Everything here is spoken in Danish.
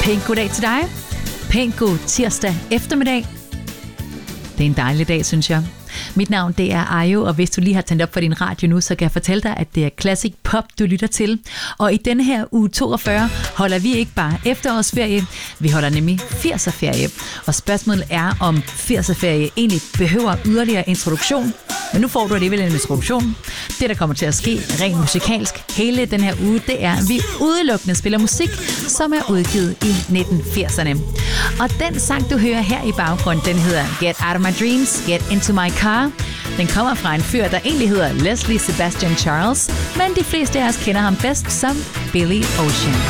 Pænt goddag til dig. Pænt god tirsdag eftermiddag. Det er en dejlig dag, synes jeg. Mit navn det er Ayo, og hvis du lige har tændt op for din radio nu, så kan jeg fortælle dig, at det er Classic Pop, du lytter til. Og i denne her uge 42 holder vi ikke bare efterårsferie, vi holder nemlig 80'erferie. Og spørgsmålet er, om 80'erferie egentlig behøver yderligere introduktion. Men nu får du alligevel en introduktion. Det, der kommer til at ske rent musikalsk hele den her uge, det er, at vi udelukkende spiller musik, som er udgivet i 1980'erne. Og den sang, du hører her i baggrunden, den hedder Get Out of My Dreams, Get Into My Car. Den kommer fra en fyr, der egentlig hedder Leslie Sebastian Charles, men de fleste af os kender ham bedst som Billy Ocean.